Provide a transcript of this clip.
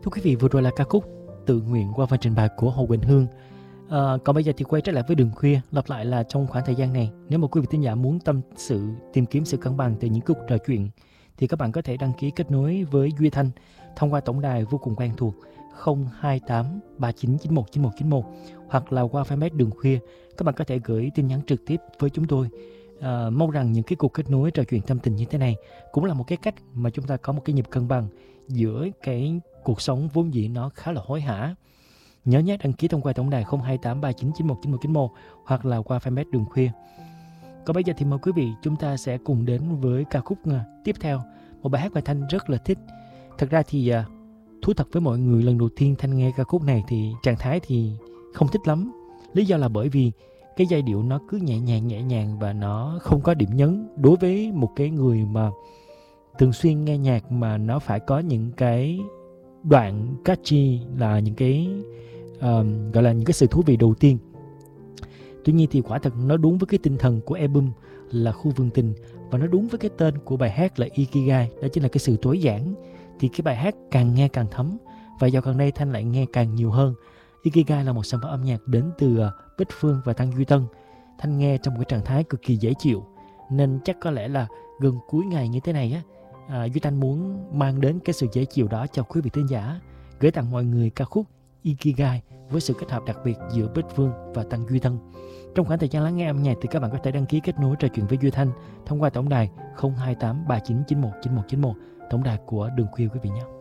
Thưa quý vị, vừa rồi là ca khúc Tự nguyện qua phần trình bày của Hồ Quỳnh Hương. Còn bây giờ thì quay trở lại với Đường Khuya. Lặp lại là trong khoảng thời gian này, nếu mà quý vị thính giả muốn tâm sự, tìm kiếm sự cân bằng từ những cuộc trò chuyện, thì các bạn có thể đăng ký kết nối với Duy Thanh thông qua tổng đài vô cùng quen thuộc 028 3991 9191, hoặc là qua fanpage Đường Khuya. Các bạn có thể gửi tin nhắn trực tiếp với chúng tôi. Mong rằng những cái cuộc kết nối trò chuyện tâm tình như thế này cũng là một cái cách mà chúng ta có một cái nhịp cân bằng giữa cái cuộc sống vốn dĩ nó khá là hối hả. Nhớ nhé, đăng ký thông qua tổng đài 028 3991 9191 hoặc là qua fanpage Đường Khuya. Còn bây giờ thì mời quý vị chúng ta sẽ cùng đến với ca khúc tiếp theo, một bài hát mà Thanh rất là thích. Thật ra thì thú thật với mọi người, lần đầu tiên Thanh nghe ca khúc này thì trạng thái thì không thích lắm. Lý do là bởi vì cái giai điệu nó cứ nhẹ nhàng và nó không có điểm nhấn. Đối với một cái người mà thường xuyên nghe nhạc mà nó phải có những cái đoạn catchy, là những cái gọi là những cái sự thú vị đầu tiên. Tuy nhiên thì quả thật nó đúng với cái tinh thần của album là Khu Vườn Tình, và nó đúng với cái tên của bài hát là Ikigai, đó chính là cái sự tối giản. Thì cái bài hát càng nghe càng thấm, và dạo gần đây Thanh lại nghe càng nhiều hơn. Ikigai là một sản phẩm âm nhạc đến từ Bích Phương và Tăng Duy Tân. Thanh nghe trong một cái trạng thái cực kỳ dễ chịu, nên chắc có lẽ là gần cuối ngày như thế này Duy Thanh muốn mang đến cái sự dễ chịu đó cho quý vị thính giả, gửi tặng mọi người ca khúc Ikigai với sự kết hợp đặc biệt giữa Bích Phương và Tăng Duy Tân. Trong khoảng thời gian lắng nghe âm nhạc thì các bạn có thể đăng ký kết nối trò chuyện với Duy Thanh thông qua tổng đài 028 3991 9191, tổng đài của Đường Khuya quý vị nhé.